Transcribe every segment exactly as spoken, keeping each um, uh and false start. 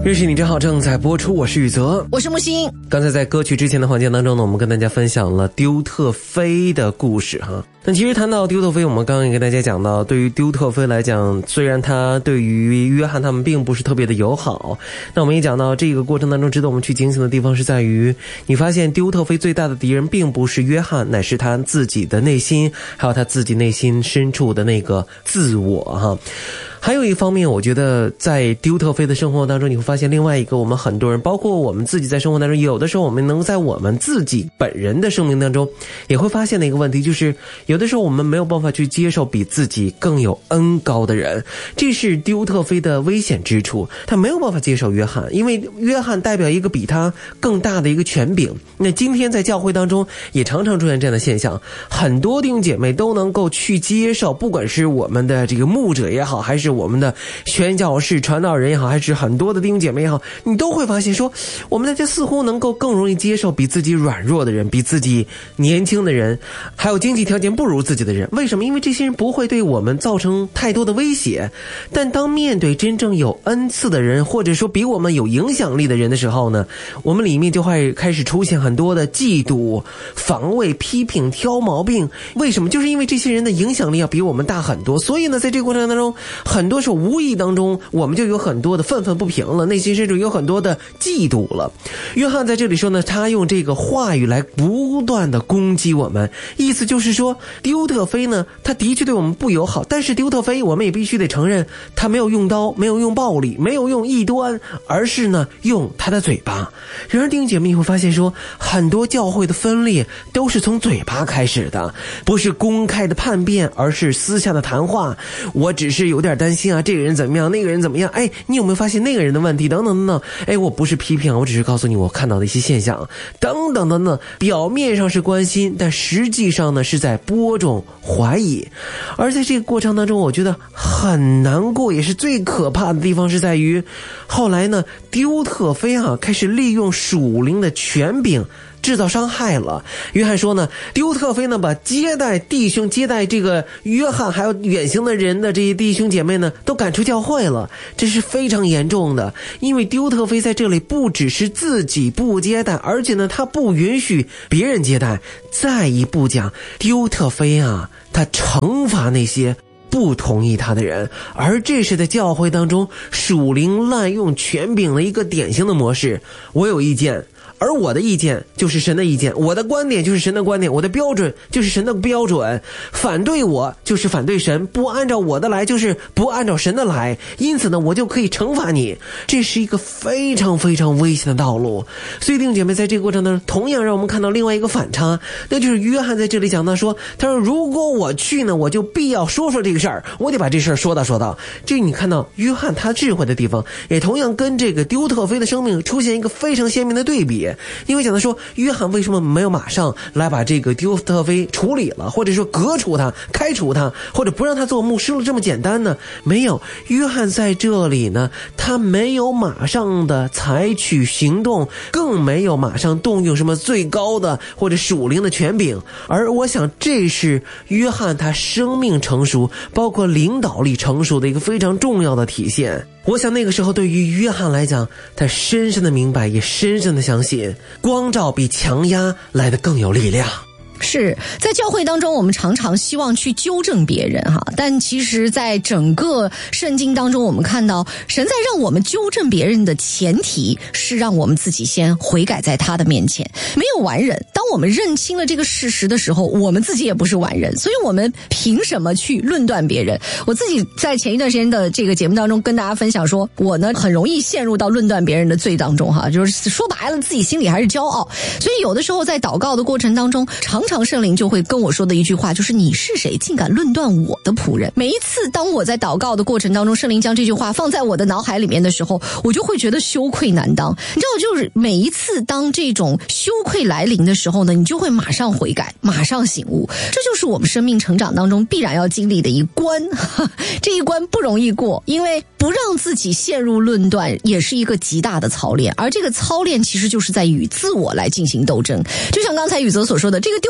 认识你真好正在播出，我是宇泽， 我是木星。 刚才在歌曲之前的环节当中呢，我们跟大家分享了丢特飞的故事哈。那其实谈到丢特飞，我们刚刚也跟大家讲到，对于丢特飞来讲，虽然他对于约翰他们并不是特别的友好，那我们也讲到这个过程当中值得我们去警醒的地方是在于，你发现丢特飞最大的敌人并不是约翰，乃是他自己的内心，还有他自己内心深处的那个自我哈。还有一方面，我觉得在丢特飞的生活当中，你会发现另外一个我们很多人，包括我们自己在生活当中，有的时候我们能在我们自己本人的生命当中也会发现的一个问题，就是有的时候我们没有办法去接受比自己更有恩高的人，这是丢特飞的危险之处。他没有办法接受约翰，因为约翰代表一个比他更大的一个权柄。那今天在教会当中也常常出现这样的现象，很多弟兄姐妹都能够去接受，不管是我们的这个牧者也好，还是我们的宣教士传道人也好，还是很多的弟兄姐妹也好，你都会发现说，我们大家似乎能够更容易接受比自己软弱的人，比自己年轻的人，还有经济条件不如自己的人。为什么？因为这些人不会对我们造成太多的威胁。但当面对真正有恩赐的人，或者说比我们有影响力的人的时候呢，我们里面就会开始出现很多的嫉妒、防卫、批评、挑毛病。为什么？就是因为这些人的影响力要比我们大很多，所以呢，在这个过程当中，很多时候无意当中我们就有很多的愤愤不平了，内心深处有很多的嫉妒了。约翰在这里说呢，他用这个话语来不断的攻击我们，意思就是说，丢特飞呢，他的确对我们不友好，但是丢特飞我们也必须得承认，他没有用刀，没有用暴力，没有用异端，而是呢用他的嘴巴。然而弟兄姐妹，你会发现说，很多教会的分裂都是从嘴巴开始的，不是公开的叛变，而是私下的谈话。我只是有点担心啊，这个人怎么样，那个人怎么样，哎，你有没有发现那个人的问题等等等等，哎，我不是批评，我只是告诉你我看到的一些现象等等等等。表面上是关心，但实际上呢是在播种怀疑。而在这个过程当中，我觉得很难过，也是最可怕的地方是在于，后来呢丢特飞啊开始利用属灵的权柄制造伤害了。约翰说呢，丢特飞呢把接待弟兄接待这个约翰还有远行的人的这些弟兄姐妹呢都赶出教会了，这是非常严重的。因为丢特飞在这里不只是自己不接待，而且呢他不允许别人接待。再一步讲，丢特飞啊他惩罚那些不同意他的人，而这是在教会当中属灵滥用权柄的一个典型的模式。我有意见，而我的意见就是神的意见，我的观点就是神的观点，我的标准就是神的标准，反对我就是反对神，不按照我的来就是不按照神的来，因此呢我就可以惩罚你。这是一个非常非常危险的道路。所以弟兄姐妹，在这个过程当中同样让我们看到另外一个反差，那就是约翰在这里讲到说，他说如果我去呢，我就必要说说这个事儿，我得把这事儿说道说道。这你看到约翰他智慧的地方，也同样跟这个丢特飞的生命出现一个非常鲜明的对比。因为讲到说，约翰为什么没有马上来把这个丢特飞处理了，或者说革除他、开除他，或者不让他做牧师了这么简单呢？没有，约翰在这里呢，他没有马上的采取行动，更没有马上动用什么最高的或者属灵的权柄。而我想这是约翰他生命成熟，包括领导力成熟的一个非常重要的体现。我想那个时候对于约翰来讲，他深深的明白，也深深的相信，光照比强压来得更有力量。 是在教会当中，我们常常希望去纠正别人哈，但其实在整个圣经当中，我们看到神在让我们纠正别人的前提是让我们自己先悔改在他的面前。没有完人，当我们认清了这个事实的时候，我们自己也不是完人，所以我们凭什么去论断别人？我自己在前一段时间的这个节目当中跟大家分享说，我呢很容易陷入到论断别人的罪当中哈，就是说白了自己心里还是骄傲，所以有的时候在祷告的过程当中，常常圣灵就会跟我说的一句话就是，你是谁竟敢论断我的仆人？每一次当我在祷告的过程当中，圣灵将这句话放在我的脑海里面的时候，我就会觉得羞愧难当。你知道，就是每一次当这种羞愧来临的时候呢，你就会马上悔改，马上醒悟。这就是我们生命成长当中必然要经历的一关。这一关不容易过，因为不让自己陷入论断也是一个极大的操练，而这个操练其实就是在与自我来进行斗争。就像刚才宇泽所说的，这个丢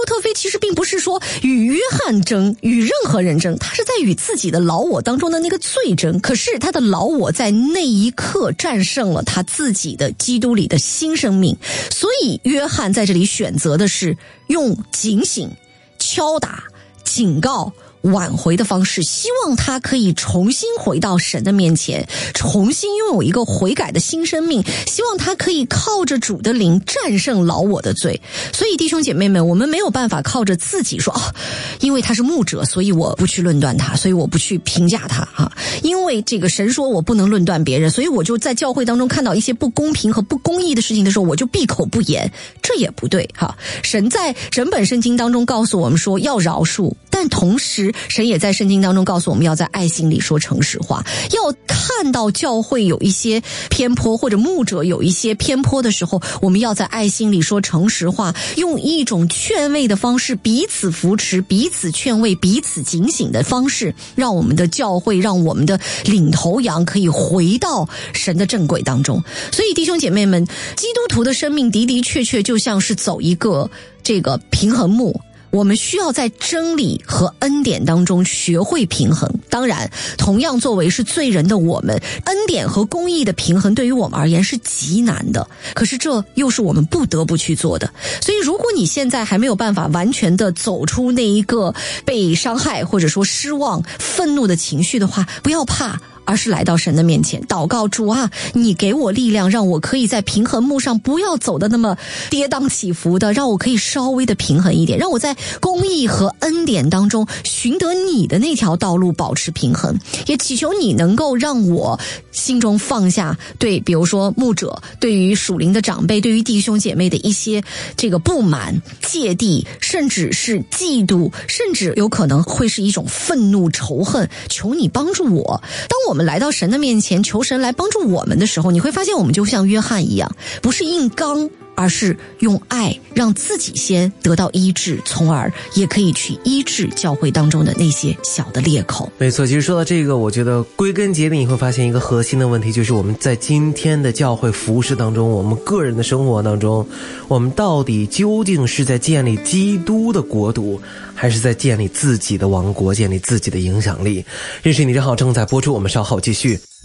特菲其实并不是说与约翰争，与任何人争，他是在与自己的老我当中的那个罪争。可是他的老我在那一刻战胜了他自己的基督里的新生命，所以约翰在这里选择的是用警醒、敲打、警告、挽回的方式，希望他可以重新回到神的面前，重新拥有一个悔改的新生命，希望他可以靠着主的灵战胜老我的罪。所以弟兄姐妹们，我们没有办法靠着自己说，哦，因为他是牧者，所以我不去论断他，所以我不去评价他啊。因为这个神说我不能论断别人，所以我就在教会当中看到一些不公平和不公义的事情的时候，我就闭口不言，这也不对哈。神在整本圣经当中告诉我们说要饶恕，但同时神也在圣经当中告诉我们要在爱心里说诚实话。要看到教会有一些偏颇，或者牧者有一些偏颇的时候，我们要在爱心里说诚实话，用一种劝慰的方式，彼此扶持，彼此劝慰，彼此警醒的方式，让我们的教会，让我们的领头羊可以回到神的正轨当中。所以弟兄姐妹们，基督徒的生命的的确确就像是走一个这个平衡木，我们需要在真理和恩典当中学会平衡。当然，同样作为是罪人的我们，恩典和公义的平衡对于我们而言是极难的，可是这又是我们不得不去做的。所以如果你现在还没有办法完全的走出那一个被伤害或者说失望、愤怒的情绪的话，不要怕，而是来到神的面前祷告，主啊，你给我力量，让我可以在平衡木上不要走的那么跌宕起伏的，让我可以稍微的平衡一点，让我在公义和恩典当中寻得你的那条道路，保持平衡。也祈求你能够让我心中放下对比如说牧者，对于属灵的长辈，对于弟兄姐妹的一些这个不满、芥蒂，甚至是嫉妒，甚至有可能会是一种愤怒、仇恨。求你帮助我，当我们来到神的面前，求神来帮助我们的时候，你会发现我们就像约翰一样，不是硬刚，而是用爱让自己先得到医治，从而也可以去医治教会当中的那些小的裂口。 没错，其实说到这个，我觉得归根结底你会发现一个核心的问题，就是我们在今天的教会服事当中，我们个人的生活当中，我们到底究竟是在建立基督的国度，还是在建立自己的王国，建立自己的影响力？认识你正好正在播出，我们稍后继续。